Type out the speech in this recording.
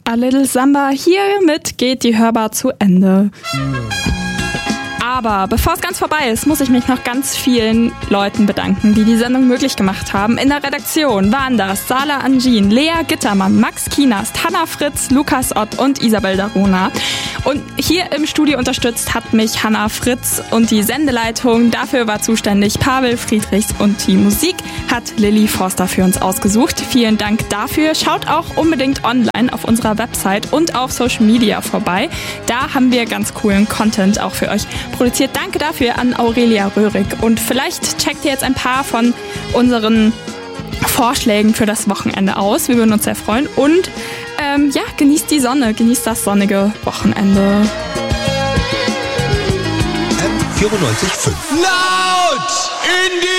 A Little Samba. Hiermit geht die Hörbar zu Ende. Aber bevor es ganz vorbei ist, muss ich mich noch ganz vielen Leuten bedanken, die die Sendung möglich gemacht haben. In der Redaktion waren das Sala Angin, Lea Gittermann, Max Kienast, Hanna Fritz, Lukas Ott und Isabel Darona. Und hier im Studio unterstützt hat mich Hanna Fritz und die Sendeleitung. Dafür war zuständig Pavel Friedrichs und die Musik hat Lilly Forster für uns ausgesucht. Vielen Dank dafür. Schaut auch unbedingt online auf unserer Website und auf Social Media vorbei. Da haben wir ganz coolen Content auch für euch produziert. Danke dafür an Aurelia Röhrig. Und vielleicht checkt ihr jetzt ein paar von unseren Vorschlägen für das Wochenende aus. Wir würden uns sehr freuen. Und genießt die Sonne, genießt das sonnige Wochenende. M94.5 Laut in die